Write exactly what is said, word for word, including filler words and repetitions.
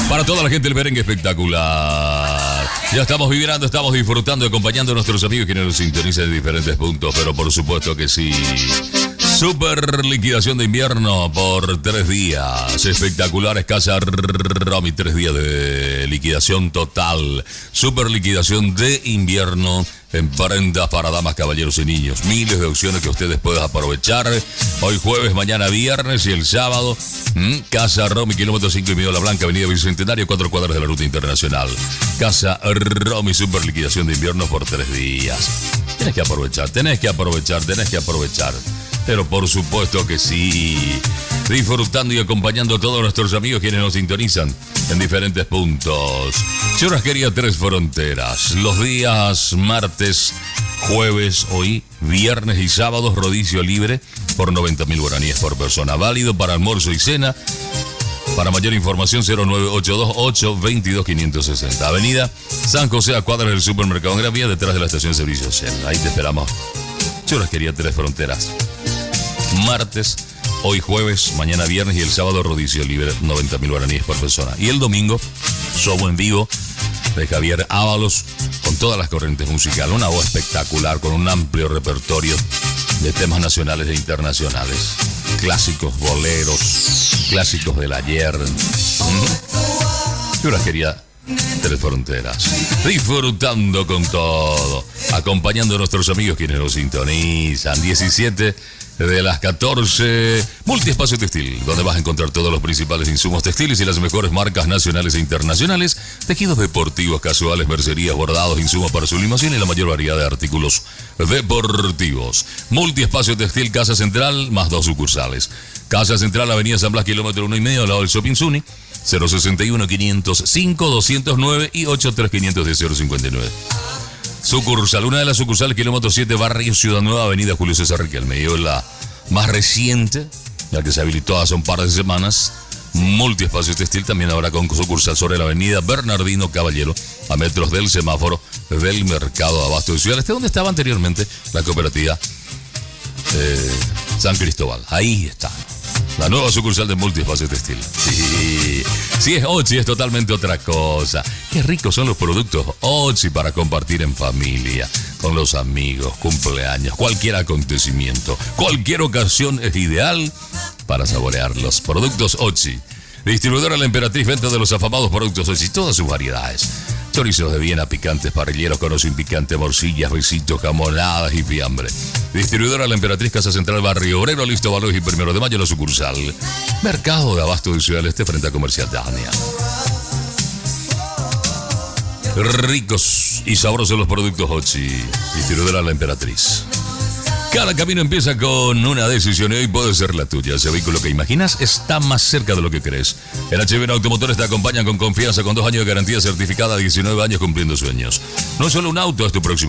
Para toda la gente del merengue espectacular. Ya estamos vibrando, estamos disfrutando, acompañando a nuestros amigos que nos sintonizan en diferentes puntos, pero por supuesto que sí. Super liquidación de invierno por tres días. Espectaculares Casa Romy, tres días de liquidación total. Super liquidación de invierno en prendas para damas, caballeros y niños. Miles de opciones que ustedes pueden aprovechar. Hoy jueves, mañana viernes y el sábado. ¿Mm? Casa Romy, kilómetro cinco y medio La Blanca, avenida Bicentenario, cuatro cuadras de la ruta internacional. Casa Romy, super liquidación de invierno por tres días. Tenés que aprovechar, tenés que aprovechar, tenés que aprovechar. Pero por supuesto que sí. Disfrutando y acompañando a todos nuestros amigos quienes nos sintonizan en diferentes puntos. Churrasquería Tres Fronteras. Los días martes, jueves, hoy, viernes y sábados, rodicio libre por noventa mil guaraníes por persona. Válido para almuerzo y cena. Para mayor información, cero nueve ocho dos ocho dos dos cinco seis cero. Avenida San José, a cuadras del supermercado en Gran Vía, detrás de la estación de servicio Shell. Ahí te esperamos. Churrasquería Tres Fronteras. Martes, hoy jueves, mañana viernes y el sábado rodicio libre, noventa mil guaraníes por persona. Y el domingo, show en vivo de Javier Ábalos con todas las corrientes musicales. Una voz espectacular con un amplio repertorio de temas nacionales e internacionales. Clásicos, boleros, clásicos del ayer. ¿Mm? Churrasquería Tres Fronteras. Disfrutando con todo. Acompañando a nuestros amigos quienes nos sintonizan. diecisiete de las catorce. Multiespacio Textil, donde vas a encontrar todos los principales insumos textiles y las mejores marcas nacionales e internacionales. Tejidos deportivos, casuales, mercerías, bordados, insumos para sublimación y la mayor variedad de artículos deportivos. Multiespacio Textil, Casa Central, más dos sucursales. Casa Central, Avenida San Blas, kilómetro uno y medio, al lado del Shopping Zuni. cero sesenta y uno, quinientos cinco, doscientos nueve y ochenta y tres, quinientos diez, cero cincuenta y nueve. Sucursal, una de las sucursales, kilómetro siete, Barrio Ciudad Nueva, Avenida Julio César Riquelme. Yo la más reciente, la que se habilitó hace un par de semanas. Multiespacio Textil también habrá con sucursal sobre la avenida Bernardino Caballero, a metros del semáforo del Mercado de Abasto de Ciudad Este, donde estaba anteriormente la cooperativa eh, San Cristóbal. Ahí está. La nueva sucursal de Multiespacio Textil. Sí, si es Ochi es totalmente otra cosa. Qué ricos son los productos Ochi para compartir en familia, con los amigos, cumpleaños, cualquier acontecimiento, cualquier ocasión es ideal para saborear los productos Ochi. Distribuidora La Emperatriz, venta de los afamados productos Ochi, todas sus variedades. Chorizos de Viena, picantes, parrilleros con o sin picante, morcillas, besitos, jamonadas y fiambre. Distribuidora La Emperatriz, Casa Central, Barrio Obrero, Listo Valores y Primero de Mayo, la sucursal. Mercado de Abasto de Ciudad del Este, frente a Comercial Dania. Ricos y sabrosos los productos Ochi. Distribuidora La Emperatriz. Cada camino empieza con una decisión y hoy puede ser la tuya. Ese vehículo que imaginas está más cerca de lo que crees. En H B N Automotores te acompañan con confianza, con dos años de garantía certificada, diecinueve años cumpliendo sueños. No es solo un auto, es tu próximo